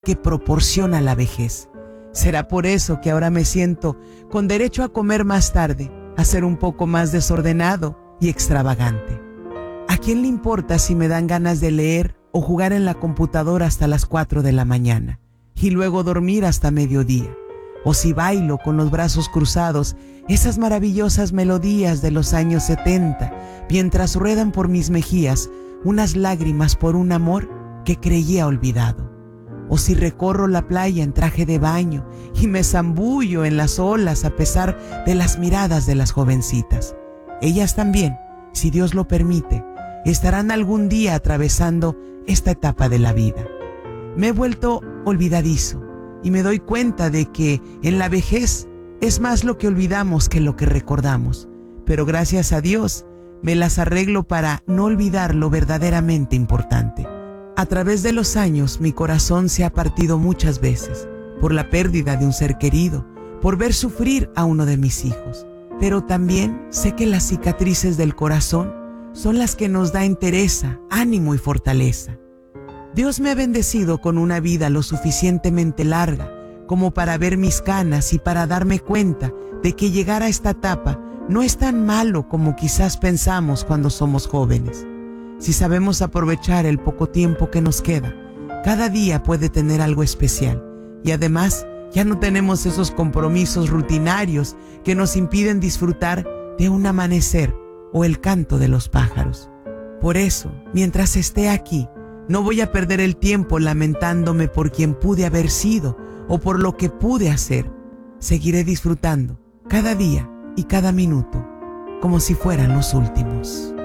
que proporciona la vejez. Será por eso que ahora me siento con derecho a comer más tarde, a ser un poco más desordenado y extravagante. ¿A quién le importa si me dan ganas de leer o jugar en la computadora hasta las 4 de la mañana y luego dormir hasta mediodía? O si bailo con los brazos cruzados esas maravillosas melodías de los años 70 mientras ruedan por mis mejillas unas lágrimas por un amor que creía olvidado. O si recorro la playa en traje de baño y me zambullo en las olas a pesar de las miradas de las jovencitas. Ellas también, si Dios lo permite, estarán algún día atravesando esta etapa de la vida. Me he vuelto olvidadizo y me doy cuenta de que en la vejez es más lo que olvidamos que lo que recordamos. Pero gracias a Dios me las arreglo para no olvidar lo verdaderamente importante. A través de los años mi corazón se ha partido muchas veces por la pérdida de un ser querido, por ver sufrir a uno de mis hijos. Pero también sé que las cicatrices del corazón son las que nos da entereza, ánimo y fortaleza. Dios me ha bendecido con una vida lo suficientemente larga como para ver mis canas y para darme cuenta de que llegar a esta etapa no es tan malo como quizás pensamos cuando somos jóvenes. Si sabemos aprovechar el poco tiempo que nos queda, cada día puede tener algo especial. Y además, ya no tenemos esos compromisos rutinarios que nos impiden disfrutar de un amanecer o el canto de los pájaros. Por eso, mientras esté aquí, no voy a perder el tiempo lamentándome por quien pude haber sido o por lo que pude hacer. Seguiré disfrutando cada día y cada minuto como si fueran los últimos.